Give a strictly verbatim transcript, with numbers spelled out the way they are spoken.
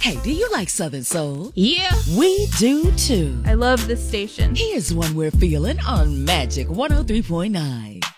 Hey, do you like Southern Soul? Yeah. We do too. I love this station. Here's one we're feeling on Magic one oh three point nine.